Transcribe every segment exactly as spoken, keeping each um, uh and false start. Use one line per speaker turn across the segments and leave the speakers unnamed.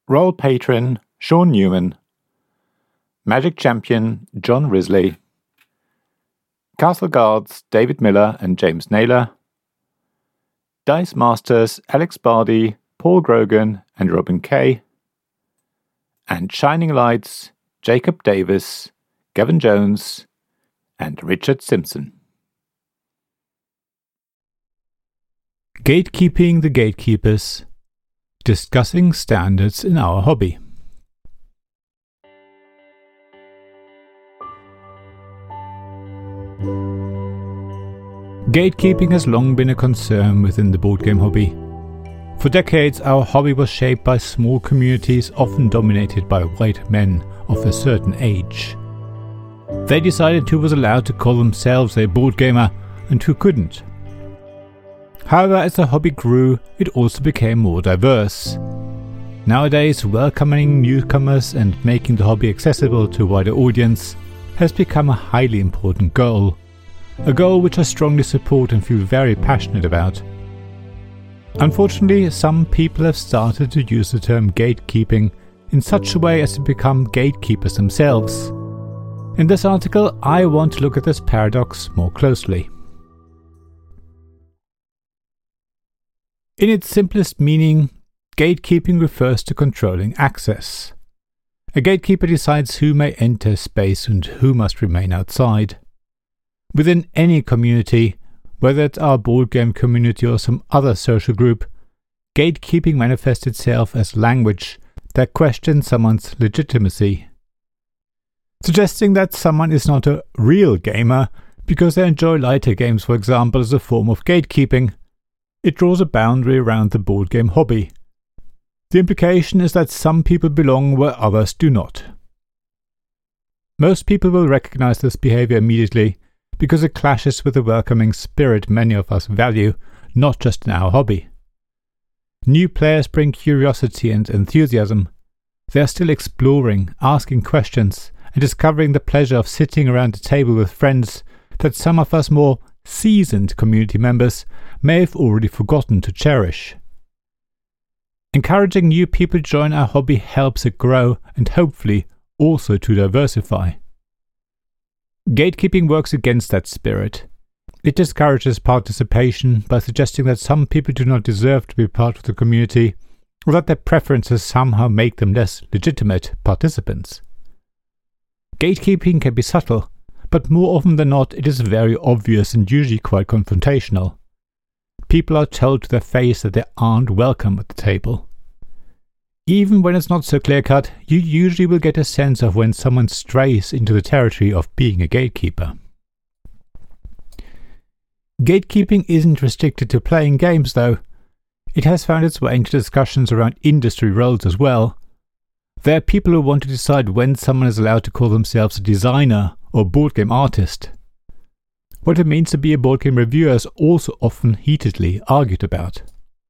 Royal Patron Sean Newman, Magic Champion John Risley, Castle Guards David Miller and James Naylor, Dice Masters Alex Bardi, Paul Grogan and Robin Kay, and Shining Lights Jacob Davis, Gavin Jones and Richard Simpson.
Gatekeeping the Gatekeepers. Discussing standards in our hobby. Gatekeeping has long been a concern within the board game hobby. For decades, our hobby was shaped by small communities often dominated by white men of a certain age. They decided who was allowed to call themselves a board gamer and who couldn't. However, as the hobby grew, it also became more diverse. Nowadays, welcoming newcomers and making the hobby accessible to a wider audience has become a highly important goal. A goal which I strongly support and feel very passionate about. Unfortunately, some people have started to use the term gatekeeping in such a way as to become gatekeepers themselves. In this article, I want to look at this paradox more closely. In its simplest meaning, gatekeeping refers to controlling access. A gatekeeper decides who may enter space and who must remain outside. Within any community, whether it's our board game community or some other social group, gatekeeping manifests itself as language that questions someone's legitimacy. Suggesting that someone is not a real gamer because they enjoy lighter games, for example, as a form of gatekeeping. It draws a boundary around the board game hobby. The implication is that some people belong where others do not. Most people will recognize this behavior immediately because it clashes with the welcoming spirit many of us value, not just in our hobby. New players bring curiosity and enthusiasm. They are still exploring, asking questions, and discovering the pleasure of sitting around a table with friends that some of us more seasoned community members may have already forgotten to cherish. Encouraging new people to join our hobby helps it grow and hopefully also to diversify. Gatekeeping works against that spirit. It discourages participation by suggesting that some people do not deserve to be part of the community or that their preferences somehow make them less legitimate participants. Gatekeeping can be subtle, but more often than not it is very obvious and usually quite confrontational. People are told to their face that they aren't welcome at the table. Even when it's not so clear-cut, you usually will get a sense of when someone strays into the territory of being a gatekeeper. Gatekeeping isn't restricted to playing games, though. It has found its way into discussions around industry roles as well. There are people who want to decide when someone is allowed to call themselves a designer or board game artist. What it means to be a board game reviewer is also often heatedly argued about.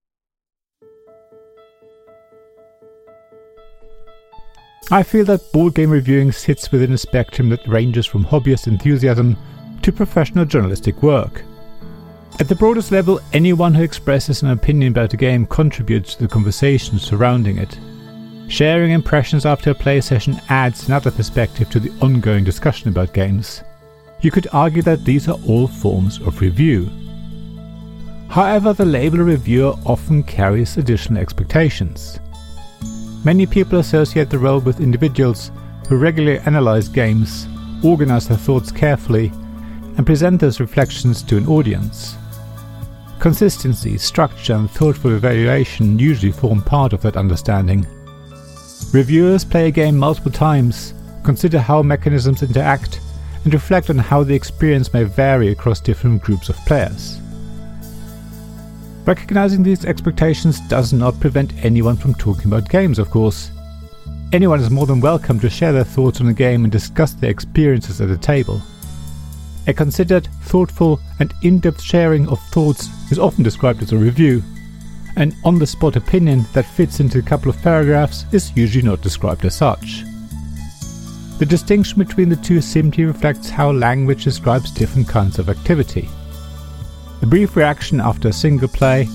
I feel that board game reviewing sits within a spectrum that ranges from hobbyist enthusiasm to professional journalistic work. At the broadest level, anyone who expresses an opinion about a game contributes to the conversation surrounding it. Sharing impressions after a play session adds another perspective to the ongoing discussion about games. You could argue that these are all forms of review. However, the label reviewer often carries additional expectations. Many people associate the role with individuals who regularly analyze games, organize their thoughts carefully, and present those reflections to an audience. Consistency, structure, and thoughtful evaluation usually form part of that understanding. Reviewers play a game multiple times, consider how mechanisms interact, and reflect on how the experience may vary across different groups of players. Recognizing these expectations does not prevent anyone from talking about games, of course. Anyone is more than welcome to share their thoughts on a game and discuss their experiences at the table. A considered, thoughtful, and in-depth sharing of thoughts is often described as a review. An on-the-spot opinion that fits into a couple of paragraphs is usually not described as such. The distinction between the two simply reflects how language describes different kinds of activity. A brief reaction after a single play,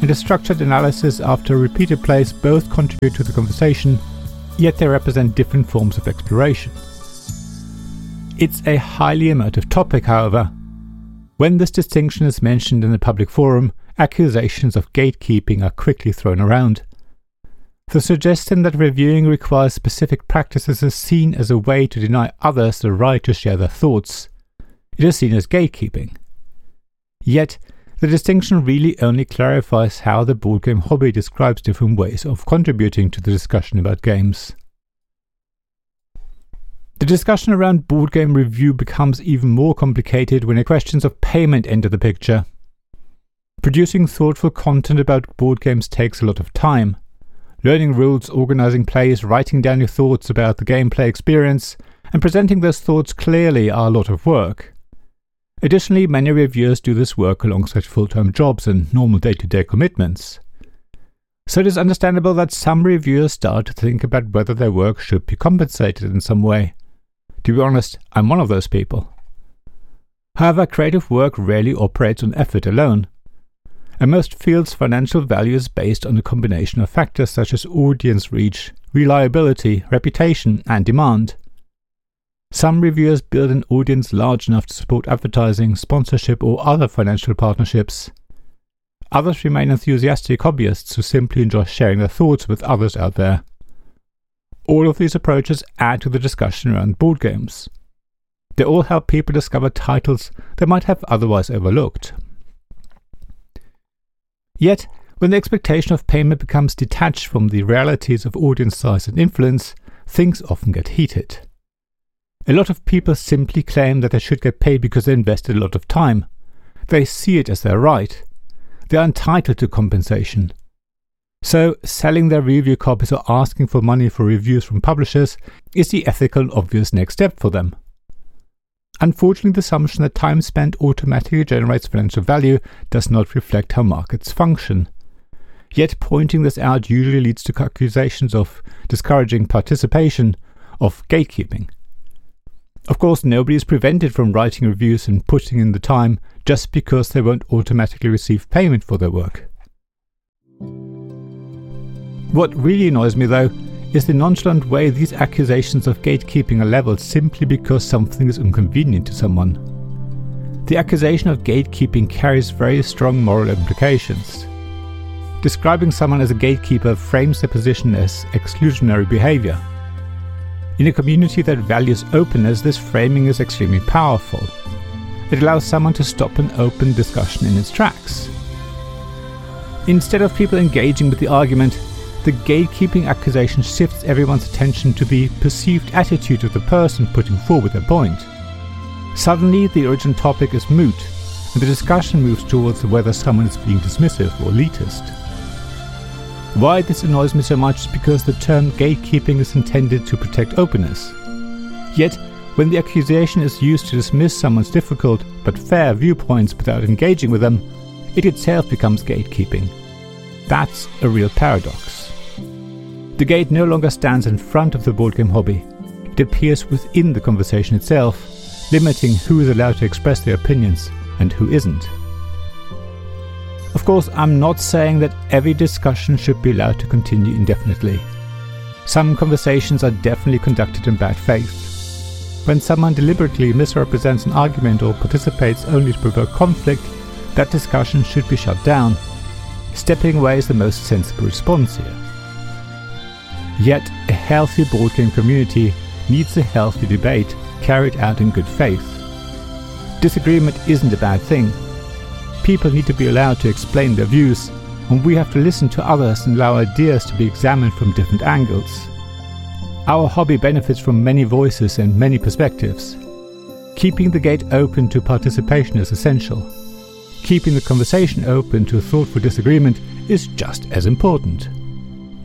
and a structured analysis after repeated plays both contribute to the conversation, yet they represent different forms of exploration. It's a highly emotive topic, however. When this distinction is mentioned in a public forum, accusations of gatekeeping are quickly thrown around. The suggestion that reviewing requires specific practices is seen as a way to deny others the right to share their thoughts. It is seen as gatekeeping. Yet, the distinction really only clarifies how the board game hobby describes different ways of contributing to the discussion about games. The discussion around board game review becomes even more complicated when the questions of payment enter the picture. Producing thoughtful content about board games takes a lot of time. Learning rules, organizing plays, writing down your thoughts about the gameplay experience, and presenting those thoughts clearly are a lot of work. Additionally, many reviewers do this work alongside full-time jobs and normal day-to-day commitments. So it is understandable that some reviewers start to think about whether their work should be compensated in some way. To be honest, I'm one of those people. However, creative work rarely operates on effort alone. In most fields, financial value is based on a combination of factors such as audience reach, reliability, reputation, and demand. Some reviewers build an audience large enough to support advertising, sponsorship, or other financial partnerships. Others remain enthusiastic hobbyists who simply enjoy sharing their thoughts with others out there. All of these approaches add to the discussion around board games. They all help people discover titles they might have otherwise overlooked. Yet, when the expectation of payment becomes detached from the realities of audience size and influence, things often get heated. A lot of people simply claim that they should get paid because they invested a lot of time. They see it as their right. They are entitled to compensation. So, selling their review copies or asking for money for reviews from publishers is the ethical and obvious next step for them. Unfortunately, the assumption that time spent automatically generates financial value does not reflect how markets function. Yet pointing this out usually leads to accusations of discouraging participation, of gatekeeping. Of course, nobody is prevented from writing reviews and putting in the time just because they won't automatically receive payment for their work. What really annoys me, though, is the nonchalant way these accusations of gatekeeping are leveled simply because something is inconvenient to someone. The accusation of gatekeeping carries very strong moral implications. Describing someone as a gatekeeper frames their position as exclusionary behavior. In a community that values openness, this framing is extremely powerful. It allows someone to stop an open discussion in its tracks. Instead of people engaging with the argument, the gatekeeping accusation shifts everyone's attention to the perceived attitude of the person putting forward their point. Suddenly, the original topic is moot, and the discussion moves towards whether someone is being dismissive or elitist. Why this annoys me so much is because the term gatekeeping is intended to protect openness. Yet, when the accusation is used to dismiss someone's difficult but fair viewpoints without engaging with them, it itself becomes gatekeeping. That's a real paradox. The gate no longer stands in front of the board game hobby. It appears within the conversation itself, limiting who is allowed to express their opinions and who isn't. Of course, I'm not saying that every discussion should be allowed to continue indefinitely. Some conversations are definitely conducted in bad faith. When someone deliberately misrepresents an argument or participates only to provoke conflict, that discussion should be shut down. Stepping away is the most sensible response here. Yet, a healthy board game community needs a healthy debate carried out in good faith. Disagreement isn't a bad thing. People need to be allowed to explain their views, and we have to listen to others and allow ideas to be examined from different angles. Our hobby benefits from many voices and many perspectives. Keeping the gate open to participation is essential. Keeping the conversation open to thoughtful disagreement is just as important.